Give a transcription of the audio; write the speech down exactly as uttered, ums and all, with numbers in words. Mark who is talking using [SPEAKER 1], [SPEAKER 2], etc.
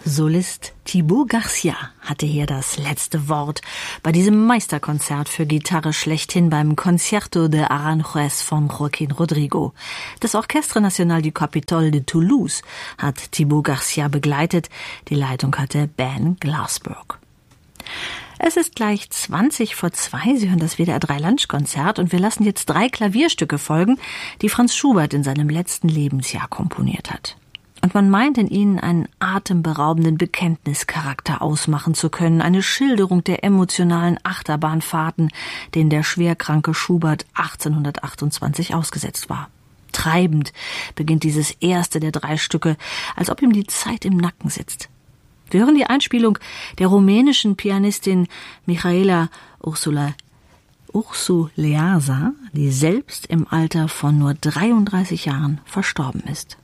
[SPEAKER 1] Solist Thibaut Garcia hatte hier das letzte Wort bei diesem Meisterkonzert für Gitarre schlechthin beim Concierto de Aranjuez von Joaquín Rodrigo. Das Orchestre National du Capitole de Toulouse hat Thibaut Garcia begleitet. Die Leitung hatte Ben Glassberg. Es ist gleich zwanzig vor zwei. Sie hören das W D R drei Lunchkonzert und wir lassen jetzt drei Klavierstücke folgen, die Franz Schubert in seinem letzten Lebensjahr komponiert hat. Und man meint in ihnen einen atemberaubenden Bekenntnischarakter ausmachen zu können, eine Schilderung der emotionalen Achterbahnfahrten, denen der schwerkranke Schubert achtzehnhundertachtundzwanzig ausgesetzt war. Treibend beginnt dieses erste der drei Stücke, als ob ihm die Zeit im Nacken sitzt. Wir hören die Einspielung der rumänischen Pianistin Mihaela Ursula Ursuleasa, die selbst im Alter von nur dreiunddreißig Jahren verstorben ist.